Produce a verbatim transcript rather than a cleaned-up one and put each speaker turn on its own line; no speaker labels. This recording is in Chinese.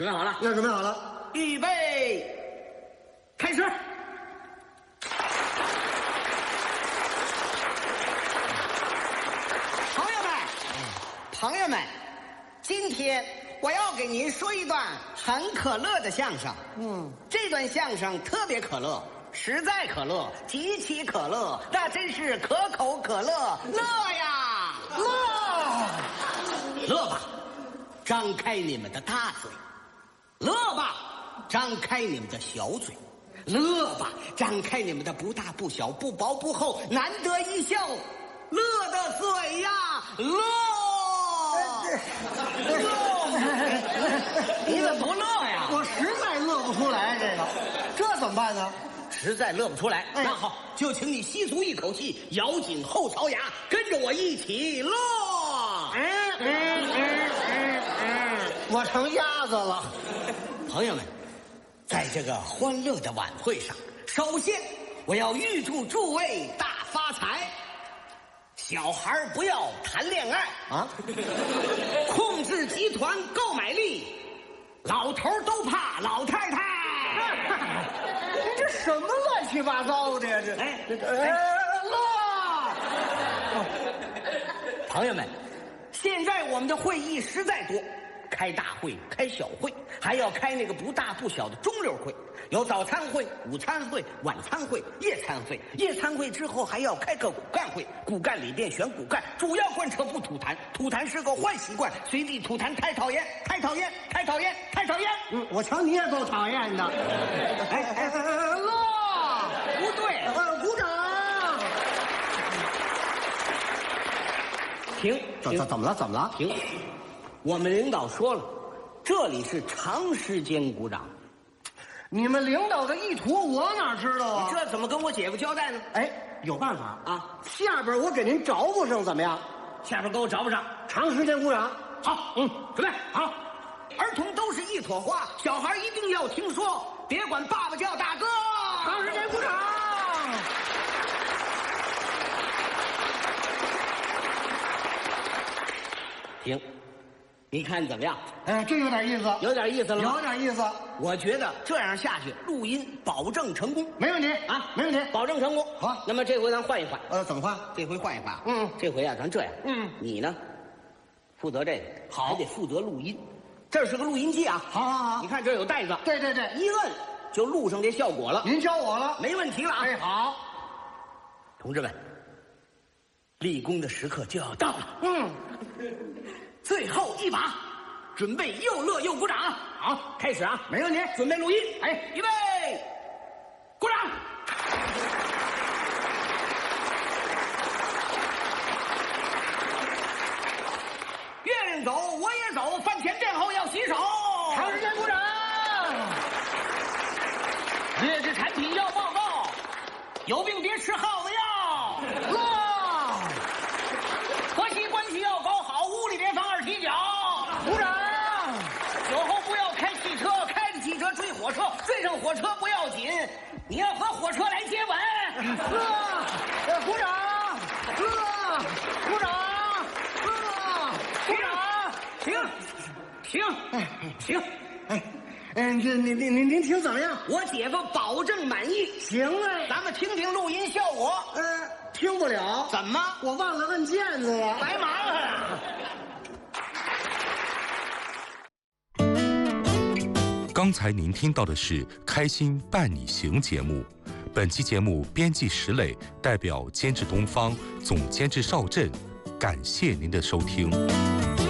准备好了？
那准备好了，
预备，开始。朋友们，朋友们，今天我要给您说一段很可乐的相声。嗯，这段相声特别可乐，实在可乐，极其可乐，那真是可口可乐，乐呀，乐，乐吧，张开你们的大嘴。乐吧，张开你们的小嘴；乐吧，张开你们的不大不小、不薄不厚、难得一笑，乐的嘴呀，乐！乐！你怎么不乐呀？
我实在乐不出来，这个，这怎么办呢？
实在乐不出来，
哎、
那好，就请你吸足一口气，咬紧后槽牙，跟着我一起乐。
嗯嗯嗯嗯嗯，我成鸭子了。
朋友们，在这个欢乐的晚会上，首先我要预祝诸位大发财。小孩不要谈恋爱
啊，
控制集团购买力，老头都怕老太太。
你这什么乱七八糟的呀？这
哎
这哎乐！
朋友们，现在我们的会议实在多。开大会，开小会，还要开那个不大不小的中溜会，有早餐会、午餐会、晚餐会、夜餐会。夜餐会之后还要开个骨干会，骨干里边选骨干，主要贯彻不吐痰，吐痰是个坏习惯，随地吐痰太讨厌，太讨厌，太讨厌，太讨厌。
嗯，我瞧你也够讨厌的。哎哎哎，乐！
不对，
呃，鼓掌。
停，
怎怎怎么了？怎么了？
停。我们领导说了，这里是长时间鼓掌。
你们领导的意图我哪知道啊？
你这怎么跟我姐夫交代呢？
哎，有办法
啊！
下边我给您找补上，怎么样？
下边给我找补上，
长时间鼓掌。
好，嗯，准备好。儿童都是一朵花，小孩一定要听说，别管爸爸叫大哥。
长时间鼓掌。
停。你看怎么样？
哎，这有点意思，
有点意思了吗？
有点意思。
我觉得这样下去，录音保证成功。
没问题
啊，
没问题，
保证成功。
好，
那么这回咱换一换。
呃，怎么换？
这回换一换。
嗯，
这回啊，咱这样。
嗯，
你呢，负责这个，
好，
还得负责录音。这是个录音机啊。
好好好，
你看这有带子。
对对对，
一摁就录上这效果了。
您教我了，
没问题了啊。
哎，好，
同志们，立功的时刻就要到了。
嗯，
最后一把。准备又乐又鼓掌，好，开始啊！
没问题，
准备录音，
哎，
预备，鼓掌！月亮走，我也走，饭前便后要洗手。
长时间鼓掌。
劣质产品要报告，有病别吃耗子药。
乐，
婆媳关系要搞好，屋里别放二踢脚。
鼓掌。
酒后不要开汽车，开着汽车追火车，追上火车不要紧，你要和火车来接吻。
乐，呃，鼓掌，乐，鼓掌，乐，鼓掌，
停，停，停，
哎，嗯，这您您您您听怎么样？
我姐夫保证满意。
行啊，
咱们听听录音效果。
呃，听不了，
怎么？
我忘了摁键子了，
白麻烦了。
刚才您听到的是《开心伴你行》节目，本期节目编辑石磊，代表监制东方，总监制邵震，感谢您的收听。